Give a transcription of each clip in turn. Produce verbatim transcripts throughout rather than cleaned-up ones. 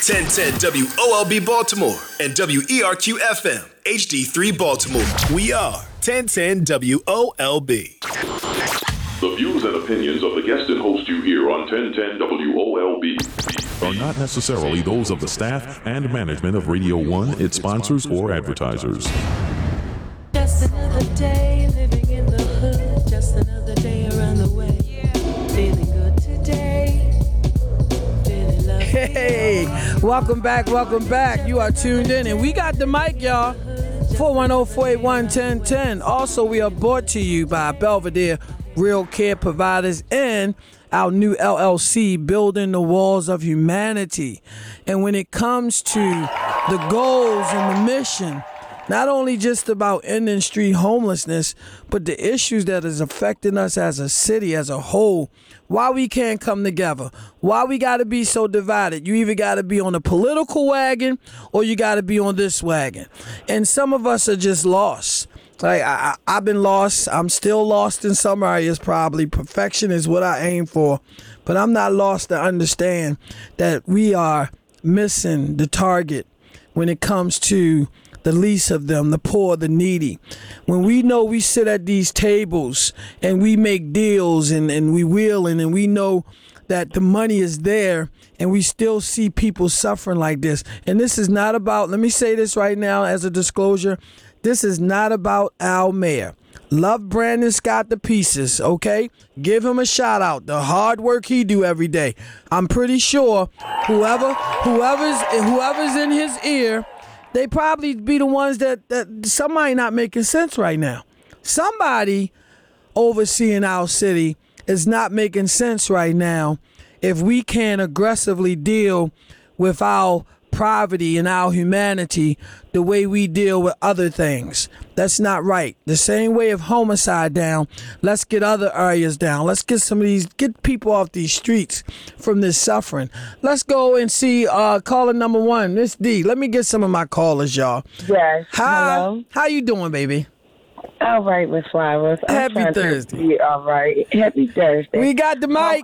ten ten W O L B Baltimore and W E R Q F M H D three Baltimore. We are ten ten W O L B. The views and opinions of the guest and host you hear on ten ten W O L B are not necessarily those of the staff and management of Radio One, its sponsors, or advertisers. Just another day living in the hood. Just another day around the way. Feeling good today. Feeling lovely. Hey, welcome back, welcome back. You are tuned in, and we got the mic, y'all. four one zero, four eight one, one zero one zero. Also, we are brought to you by Belvedere Real Care Providers and our new L L C, Building the Walls of Humanity. And when it comes to the goals and the mission, not only just about ending street homelessness, but the issues that is affecting us as a city as a whole, why we can't come together, why we got to be so divided. You either got to be on the political wagon or you got to be on this wagon. And some of us are just lost. Like I, I, I've been lost. I'm still lost in some areas probably. Perfection is what I aim for. But I'm not lost to understand that we are missing the target when it comes to the least of them, the poor, the needy. When we know we sit at these tables and we make deals and, and we wheeling and we know that the money is there and we still see people suffering like this. And this is not about, let me say this right now as a disclosure, this is not about Al Mayer. Love Brandon Scott to pieces, okay? Give him a shout out. The hard work he do every day. I'm pretty sure whoever whoever's whoever's in his ear, they probably be the ones that, that somebody not making sense right now. Somebody overseeing our city is not making sense right now if we can't aggressively deal with our poverty and our humanity the way we deal with other things. That's not right. The same way of homicide down, let's get other areas down. Let's get some of these, get people off these streets from this suffering. Let's go and see uh, caller number one, Miss D. Let me get some of my callers, y'all. Yes. Hi. Hello. How you doing, baby? All right, Miss Flowers. I'm Happy trying Thursday. To be all right. Happy Thursday. We got the mic.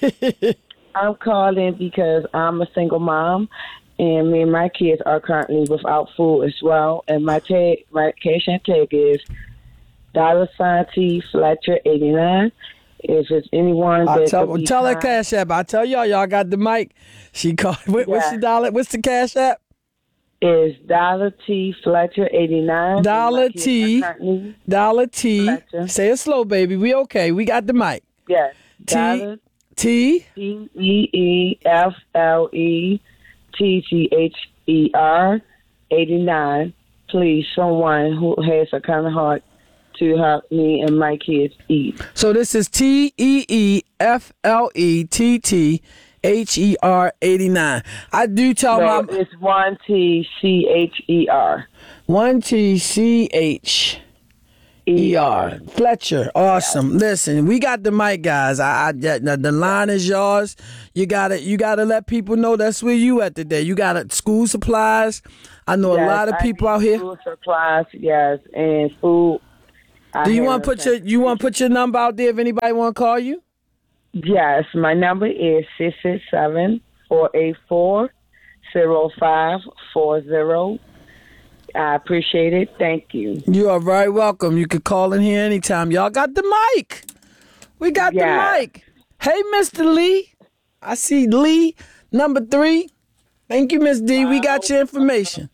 I'm calling because I'm a single mom, and me and my kids are currently without food as well. And my tag, my cash and tag is dollar sign T Fletcher eighty-nine. If it's anyone I'll that tell, could be tell her kind- Cash App. I tell y'all, y'all got the mic. She called. What, What's Yeah. the dollar? What's the Cash App? is Dollar T Fletcher eighty-nine. Dollar And my kids T. are currently- Dollar T. Fletcher. Say it slow, baby. We okay. We got the mic. Yes. T. Dollar T. T E E F L E T T H E R eighty-nine. Please, someone who has a kind of heart to help me and my kids eat. So this is T E E F L E T T H E R eighty-nine. I do tell No, my it's one T C H E R. one T C H E R Fletcher. Awesome. Listen, we got the mic, guys. I, I the, the line is yours. You gotta you gotta let people know that's where you at today. You got school supplies. I know Yes, a lot of I people need out here. Food supplies, yes, and food. I Do you have want to put your you want to put your number out there if anybody want to call you? Yes, my number is six six seven, four eight four, zero five four zero. I appreciate it. Thank you. You are very welcome. You can call in here anytime. Y'all got the mic. We got Yeah. the mic. Hey, Mister Lee. I see Lee, number three. Thank you, Miss D. We got your information.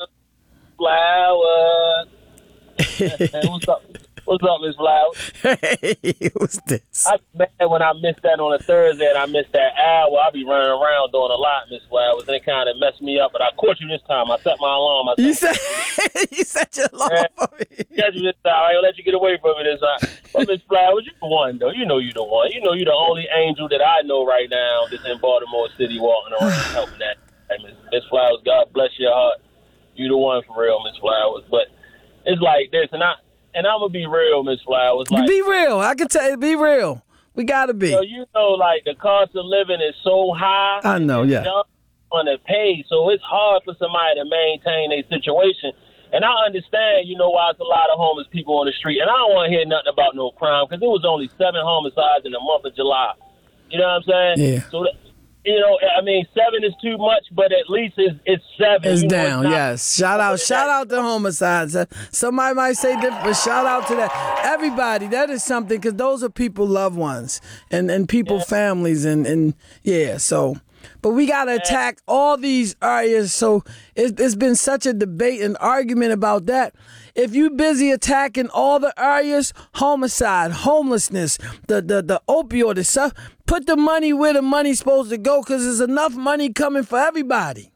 Flowers. What's up? What's up, Miss Flowers? Hey, what's this? I man, when I missed that on a Thursday and I missed that hour, I be running around doing a lot, Miss Flowers, and it kind of messed me up. But I caught you this time. I set my alarm. I You said, said you set your alarm Yeah. for me. "Catch you this time. I ain't gonna let you get away from it this time." But Miss Flowers, you the one though. You know you the one. You know you the only angel that I know right now that's in Baltimore City walking around helping that. Hey, Miss Miss Flowers, God bless your heart. You the one for real, Miss Flowers. But it's like this, and I. And I'm gonna be real, Miss Flowers. Like, Be real. I can tell you, be real. We gotta be. so you know, like the cost of living is so high. I know, yeah. On the pay, so it's hard for somebody to maintain a situation. And I understand, you know, why it's a lot of homeless people on the street. And I don't want to hear nothing about no crime because it was only seven homicides in the month of July. You know what I'm saying? Yeah. So that, you know, I mean, seven is too much, but at least it's, it's seven. It's you know, down, it's not, yes. Shout out, shout out to homicides. Uh, Somebody might say different, but shout out to that. Everybody, that is something, because those are people, loved ones, and, and people, yeah. families, and, and yeah, so. But we got to attack all these areas. So it's, it's been such a debate and argument about that. If you busy attacking all the areas, homicide, homelessness, the the, the opioid, the stuff, put the money where the money's supposed to go, because there's enough money coming for everybody.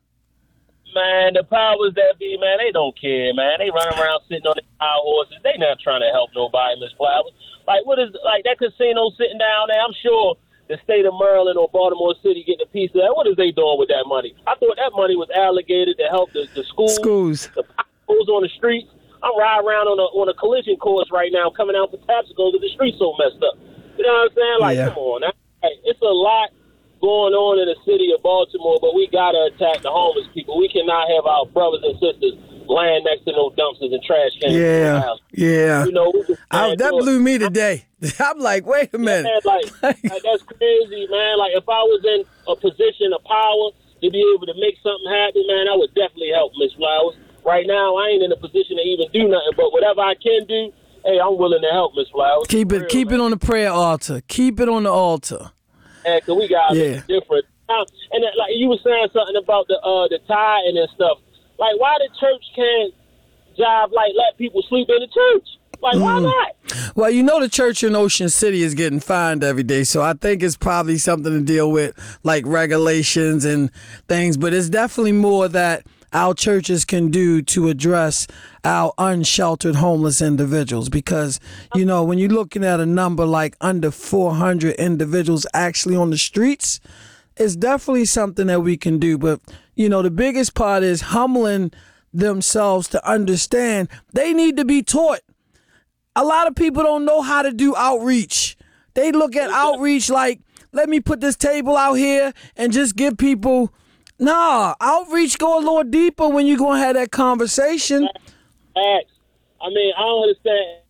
Man, the powers that be, man, they don't care, man. They run around sitting on their high horses. They not trying to help nobody, Miss Flowers. Like, what is, like, that casino sitting down there, I'm sure the state of Maryland or Baltimore City getting a piece of that. What is they doing with that money? I thought that money was allocated to help the, the schools, schools, the schools on the streets. I'm riding around on a on a collision course right now, coming out for Tapsco because the streets so messed up. You know what I'm saying? Like, yeah. Come on, now. Like, it's a lot going on in the city of Baltimore, but we gotta attack the homeless people. We cannot have our brothers and sisters laying next to no dumpsters and trash cans. Yeah, yeah. You know, I, that blew me today. I'm like, wait a minute. Yeah, like, like, that's crazy, man. Like, if I was in a position of power to be able to make something happen, man, I would definitely help Miss Flowers. Right now, I ain't in a position to even do nothing, but whatever I can do, hey, I'm willing to help Miss Flowers. Keep it, real, keep man. it on the prayer altar. Keep it on the altar. And cause we got yeah. different. Uh, and uh, like you were saying something about the uh, the tithing and stuff. Like, why the church can't job like let people sleep in the church? Like, mm. why not? Well, you know the church in Ocean City is getting fined every day, so I think it's probably something to deal with, like regulations and things. But it's definitely more that our churches can do to address our unsheltered homeless individuals, because, you know, when you're looking at a number like under four hundred individuals actually on the streets, it's definitely something that we can do. But, you know, the biggest part is humbling themselves to understand they need to be taught. A lot of people don't know how to do outreach. They look at outreach like, let me put this table out here and just give people. Nah, outreach go a little deeper when you're going to have that conversation. Facts. I mean, I don't understand.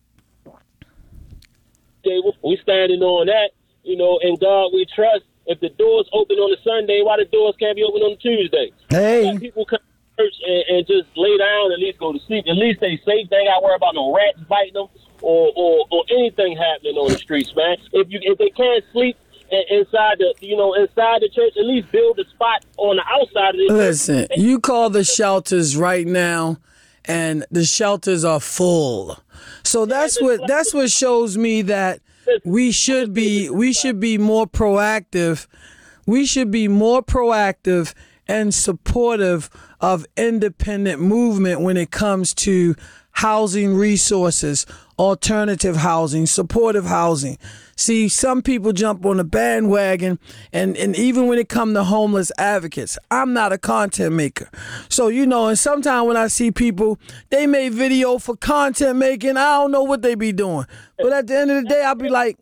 We standing on that, you know, in God we trust. If the doors open on a Sunday, why the doors can't be open on a Tuesday? Hey. Let people come to church and, and just lay down, at least go to sleep. At least they safe. They ain't got to worry about no rats biting them or, or, or anything happening on the streets, man. If you if they can't sleep inside the, you know, inside the church, at least build a spot on the outside of the Listen, church. you call the shelters right now, and the shelters are full. So that's what that's what shows me that we should be we should be more proactive. We should be more proactive and supportive of independent movement when it comes to housing resources, alternative housing, supportive housing. See, some people jump on the bandwagon, and, and even when it comes to homeless advocates, I'm not a content maker. So, you know, and sometimes when I see people, they make video for content making, I don't know what they be doing. But at the end of the day, I'll be like,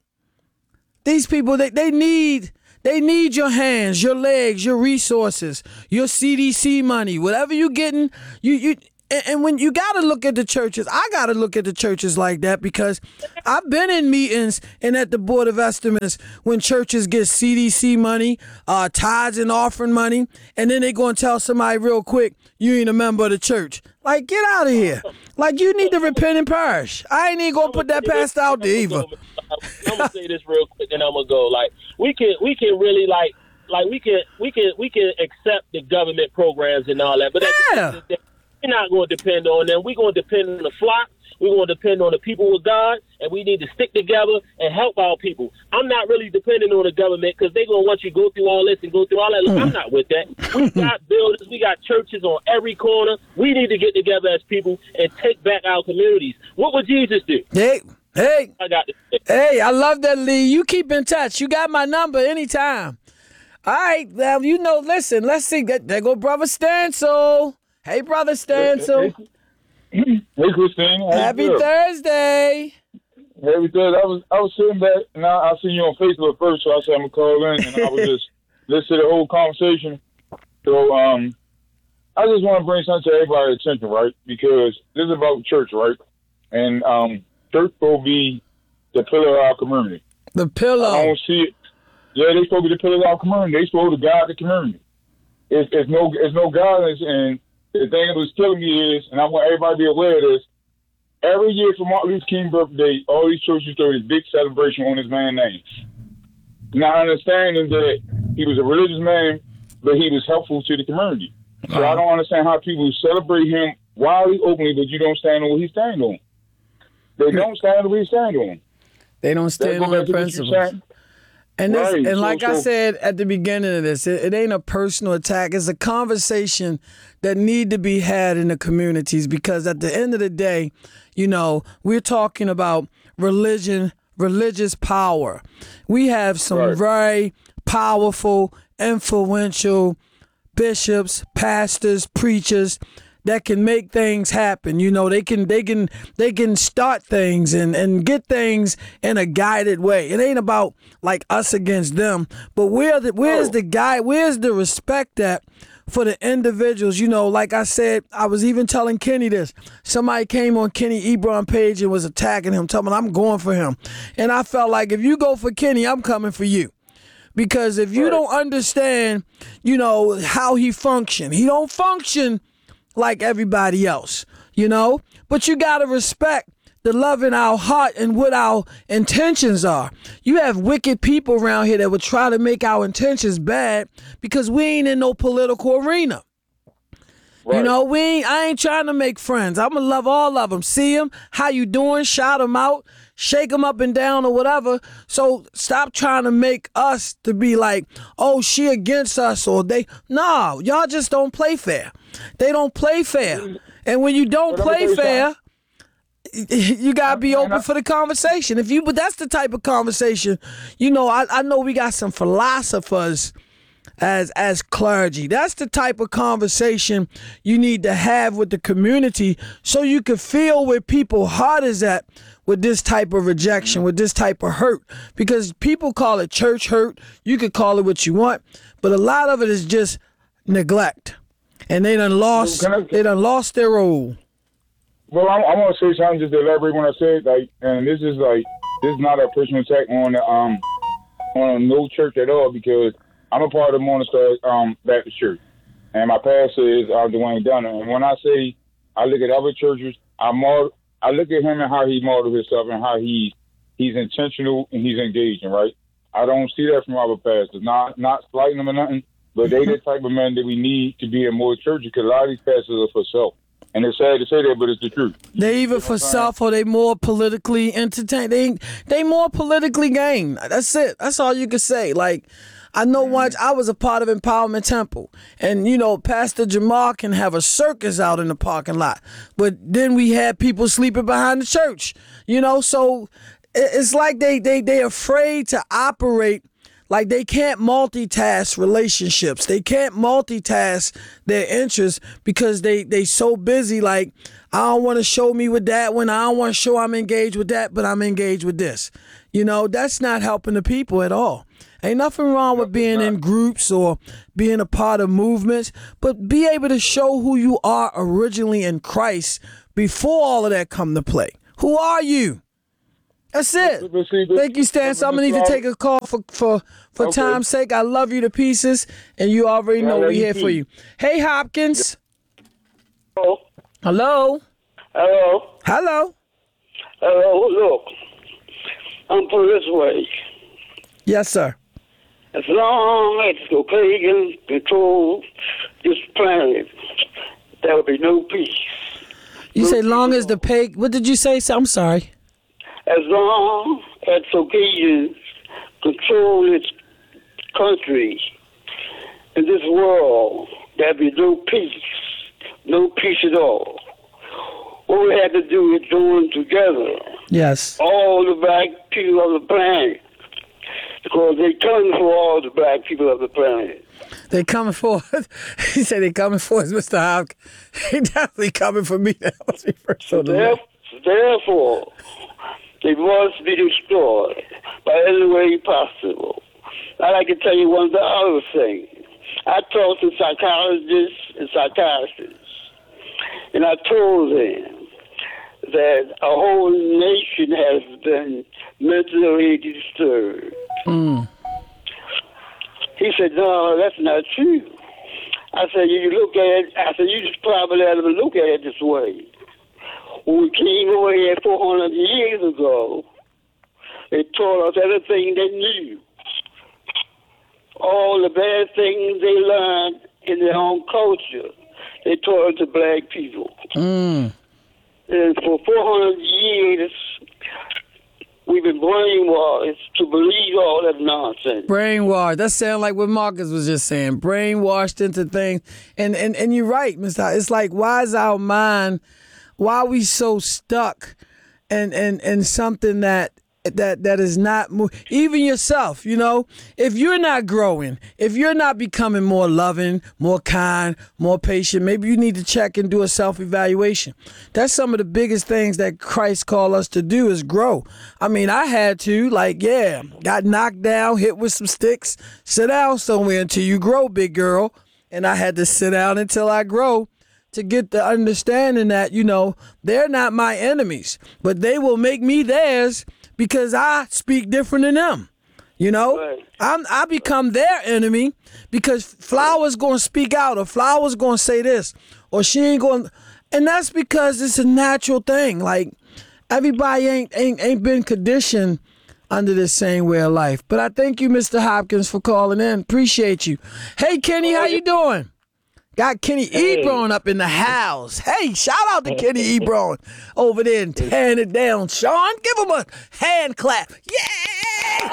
these people, they, they need... They need your hands, your legs, your resources, your C D C money, whatever you're getting. You you and, and when you got to look at the churches, I got to look at the churches like that, because I've been in meetings and at the Board of Estimates when churches get C D C money, uh, tithes and offering money, and then they going to tell somebody real quick, you ain't a member of the church. Like, get out of here. Like, you need to repent and perish. I ain't even going to put that past out there either. I'm gonna say this real quick, and I'm gonna go. Like, we can, we can really like, like we can, we can, we can accept the government programs and all that, but yeah. we're not going to depend on them. We're going to depend on the flock. We're going to depend on the people with God, and we need to stick together and help our people. I'm not really depending on the government, because they're going to want you to go through all this and go through all that. Look, mm. I'm not with that. We got buildings. We got churches on every corner. We need to get together as people and take back our communities. What would Jesus do? Hey. Hey, I got this. Hey, I love that, Lee. You keep in touch. You got my number anytime. All right, well, you know, listen, let's see. There go Brother Stancil. Hey, Brother Stancil. Hey, Christine. Happy Thursday. Happy Thursday. I was I was sitting back, and I, I seen you on Facebook first, so I said I'm going to call in, and I was just listening to the whole conversation. So um, I just want to bring something to everybody's attention, right? Because this is about church, right? And um. Church will be the pillar of our community. The pillar. I don't see it. Yeah, they supposed to be the pillars of our community. They supposed to guide the community. It's, it's no, it's no guidance. And the thing that was killing me is, and I want everybody to be aware of this. Every year for Martin Luther King's birthday, all these churches do this big celebration on his man's name. Now, understanding that he was a religious man, but he was helpful to the community. So I don't understand how people celebrate him wildly, openly, but you don't stand on what he stands on. They don't stand on what he stands on. They don't stand on the principles. And this, Right. and So- like I so- said at the beginning of this, it, it ain't a personal attack. It's a conversation that need to be had in the communities, because at the end of the day, you know, we're talking about religion, religious power. We have some Right. very powerful, influential bishops, pastors, preachers that can make things happen. You know, they can they can they can start things and, and get things in a guided way. It ain't about like us against them, but where the where's the guy where's the respect at for the individuals? You know, like I said, I was even telling Kenny this. Somebody came on Kenny Ebron page and was attacking him, telling me I'm going for him. And I felt like if you go for Kenny, I'm coming for you. Because if you don't understand, you know, how he function, he don't function like everybody else, you know? But you got to respect the love in our heart and what our intentions are. You have wicked people around here that would try to make our intentions bad because we ain't in no political arena. Right. You know, we ain't, I ain't trying to make friends. I'm going to love all of them. See them, how you doing, shout them out, shake them up and down or whatever. So stop trying to make us to be like, oh, she against us or they. No, y'all just don't play fair. They don't play fair. And when you don't But let me play tell you fair, you gotta be open for the conversation. If you, but that's the type of conversation, you know. I, I know we got some philosophers as as clergy. That's the type of conversation you need to have with the community, so you can feel where people's heart is at with this type of rejection, with this type of hurt. Because people call it church hurt. You could call it what you want, but a lot of it is just neglect, and they done lost. Can I- They done lost their role. Well, I, I want to say something just to elaborate when I said, like, and this is like, this is not a personal attack on the, um, on no church at all, because I'm a part of the Morningstar um, Baptist Church, and my pastor is uh, Dwayne Dunner. And when I say I look at other churches, I model, I look at him and how he modeled himself and how he he's intentional and he's engaging, right? I don't see that from other pastors. Not not slighting them or nothing, but they the type of men that we need to be in more churches, because a lot of these pastors are for self. And it's sad to say that, but it's the truth. They either for self or they more politically entertained. They they more politically gained. That's it. That's all you can say. Like, I know once I was a part of Empowerment Temple, and you know, Pastor Jamal can have a circus out in the parking lot, but then we had people sleeping behind the church. You know, so it's like they they they afraid to operate. Like, they can't multitask relationships. They can't multitask their interests because they they so busy. Like, I don't want to show me with that one. I don't want to show I'm engaged with that, but I'm engaged with this. You know, that's not helping the people at all. Ain't nothing wrong with being in groups or being a part of movements, but be able to show who you are originally in Christ before all of that come to play. Who are you? That's it. Thank you, Stan. So I'm gonna need to take a call for for for Okay. time's sake. I love you to pieces, and you already know I love we're you here too. for you. Hey, Hopkins. Hello. Hello. Hello. Hello. Hello. Look, I'm put it this way. Yes, sir. As long as Caucasians control this planet, there will be no peace. You say long as the pig. What did you say? I'm sorry. As long as Caucasians control this country and this world, there'll be no peace. No peace at all. What we have to do is join together. Yes. All the black people of the planet. Because they come for all the black people of the planet. They coming for. He said they coming for us, Mister Hopkins. They definitely coming for me. That was me first on the list. Therefore, they must be destroyed by any way possible. I'd like to tell you one other thing. I talked to psychologists and psychiatrists, and I told them that a whole nation has been mentally disturbed. Mm. He said, no, that's not true. I said, you look at it, I said, you just probably let them look at it this way. When we came over here four hundred years ago, they taught us everything they knew. All the bad things they learned in their own culture, they taught it to black people. Mm. And for four hundred years, we've been brainwashed to believe all that nonsense. Brainwashed. That sounds like what Marcus was just saying. Brainwashed into things. And and, and you're right, Mister It's like, why is our mind, why are we so stuck in, in, in something that that that is not mo- even yourself, you know, if you're not growing, if you're not becoming more loving, more kind, more patient, maybe you need to check and do a self-evaluation. That's some of the biggest things that Christ called us to do is grow. I mean, I had to, like, yeah, got knocked down, hit with some sticks, sit down somewhere until you grow, big girl. And I had to sit down until I grow to get the understanding that, you know, they're not my enemies, but they will make me theirs because I speak different than them. You know, right. I'm, I become their enemy because Flower's going to speak out or Flower's going to say this or she ain't going. And that's because it's a natural thing. Like everybody ain't, ain't, ain't been conditioned under this same way of life. But I thank you, Mister Hopkins, for calling in. Appreciate you. Hey, Kenny, how you doing? Got Kenny Hey. Ebron up in the house. Hey, shout out to Kenny Ebron over there and tearing it down. Sean, give him a hand clap. Yay!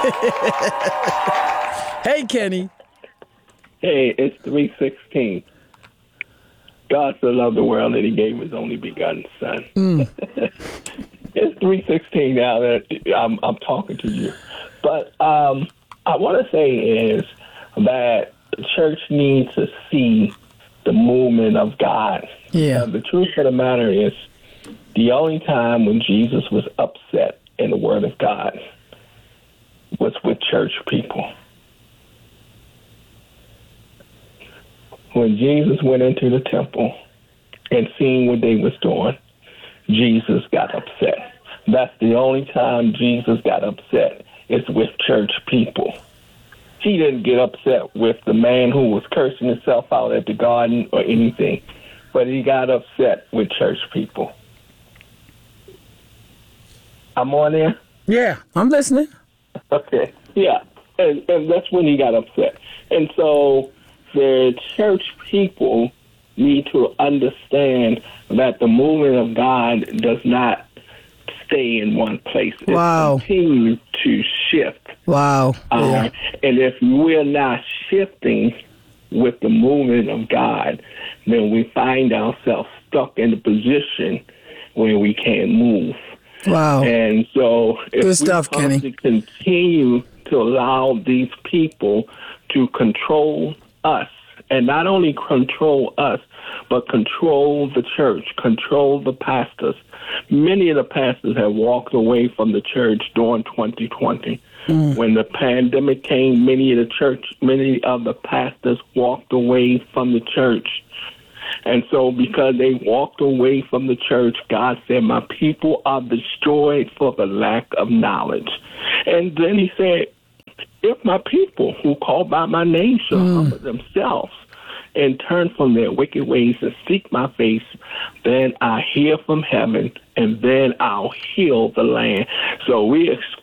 Hey, Kenny. Hey, it's three sixteen. God so loved the world that he gave his only begotten son. Mm. It's three sixteen now that I'm, I'm talking to you. But um, I want to say is that the church needs to see the movement of God. Yeah. Uh, the truth of the matter is, the only time when Jesus was upset in the Word of God was with church people. When Jesus went into the temple and seen what they was doing, Jesus got upset. That's the only time Jesus got upset is with church people. He didn't get upset with the man who was cursing himself out at the garden or anything, but he got upset with church people. I'm on there? Yeah, I'm listening. Okay, yeah, and, and that's when he got upset. And so the church people need to understand that the movement of God does not stay in one place. It Wow. continues to shift. Wow. Uh, Yeah. and if we're not shifting with the movement of God, then we find ourselves stuck in a position where we can't move. Wow. And so if Good stuff, we Kenny. constantly continue to allow these people to control us, and not only control us, but control the church, control the pastors. Many of the pastors have walked away from the church during twenty twenty. Mm. When the pandemic came, many of the church, many of the pastors walked away from the church. And so because they walked away from the church, God said, my people are destroyed for the lack of knowledge. And then he said, if my people who call by my name shall mm. humble themselves and turn from their wicked ways and seek my face, then I hear from heaven, and then I'll heal the land. So we